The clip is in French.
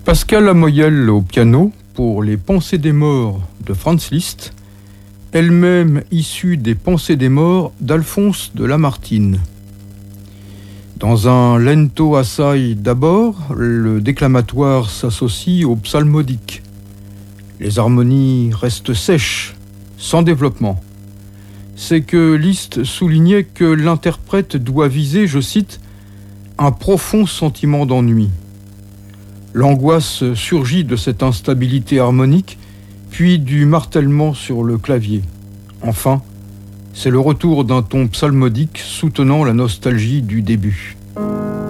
Pascal Lamoyelle au piano pour Les Pensées des morts de Franz Liszt, elle-même issue des Pensées des morts d'Alphonse de Lamartine. Dans un lento assai d'abord, le déclamatoire s'associe au psalmodique. Les harmonies restent sèches, sans développement. C'est que Liszt soulignait que l'interprète doit viser, je cite, un profond sentiment d'ennui. L'angoisse surgit de cette instabilité harmonique, puis du martèlement sur le clavier. Enfin, c'est le retour d'un ton psalmodique soutenant la nostalgie du début.